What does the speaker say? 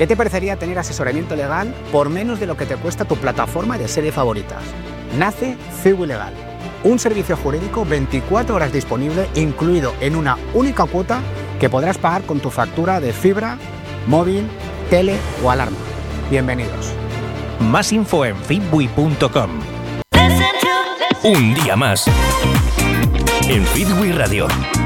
¿Qué te parecería tener asesoramiento legal por menos de lo que te cuesta tu plataforma de series favoritas? Nace Fiwi Legal, un servicio jurídico 24 horas disponible, incluido en una única cuota que podrás pagar con tu factura de fibra, móvil, tele o alarma. Bienvenidos. Más info en fitwi.com. Un día más en Fitwi Radio.